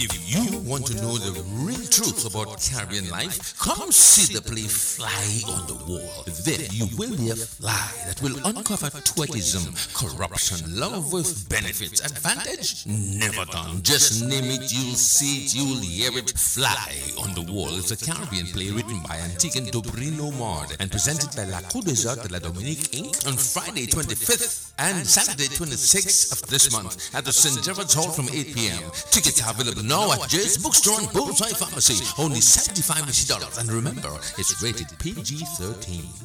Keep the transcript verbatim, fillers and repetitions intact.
If you want to know the real truth about Caribbean life, come see the play Fly on the Wall. There you will be a fly that will uncover tourism, corruption, love with benefits, advantage never done. Just name it, you'll see it, you'll hear it. Fly on the Wall is a Caribbean play written by Antigua Dobrino Mard and presented by La Cour des Arts de la Dominique Incorporated on Friday twenty-fifth and Saturday twenty-sixth of this month at the Saint Gerard's Hall from eight p.m. Tickets are available now at Jay's Bookstore and Bullseye Pharmacy. Only seventy-five dollars. And remember, it's rated P G thirteen.